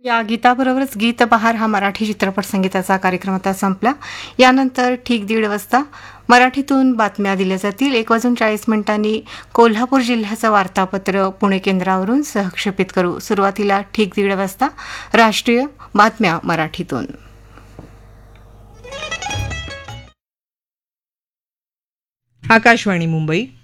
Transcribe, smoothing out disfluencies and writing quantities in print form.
या गीताबरोबरच गीत बहार हा मराठी चित्रपट संगीताचा कार्यक्रम आता संपला. यानंतर ठीक 1:30 वाजता मराठीतून बातम्या दिल्या जातील. 1:40 कोल्हापूर जिल्ह्याचं वार्तापत्र पुणे केंद्रावरून सहक्षेपित करू. सुरुवातीला ठीक 1:30 वाजता राष्ट्रीय बातम्या मराठीतून. आकाशवाणी मुंबई